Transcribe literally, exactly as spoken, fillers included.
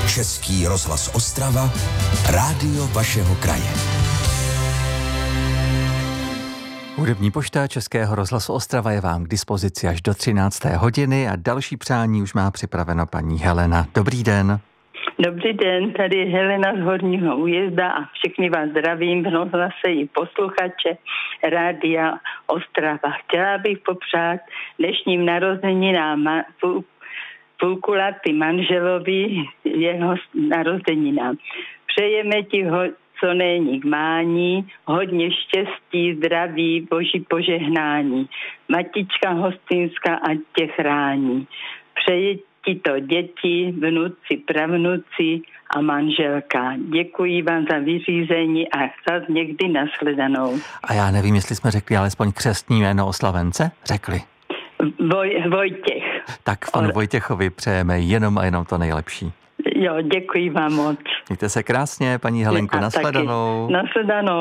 Český rozhlas Ostrava, rádio vašeho kraje. Hudební pošta Českého rozhlasu Ostrava je vám k dispozici až do třinácté hodiny a další přání už má připraveno paní Helena. Dobrý den. Dobrý den, tady je Helena z Horního Újezda a všechny vás zdravím, v rozhlase i posluchače Rádia Ostrava. Chtěla bych popřát dnešním narozeninám půl, půlkulatý manželovi jeho narozeninám. Přejeme ti ho co není k mání, hodně štěstí, zdraví, boží požehnání. Matička Hostinská ať tě chrání. Přeje ti to děti, vnuci, pravnuci a manželka. Děkuji vám za vyřízení a zas někdy nashledanou. A já nevím, jestli jsme řekli alespoň křestní jméno oslavence. Řekli. Voj, Vojtěch. Tak panu Vojtěchovi přejeme jenom a jenom to nejlepší. Jo, děkuji vám moc. Mějte se krásně, paní Helenko, nashledanou. Nashledanou.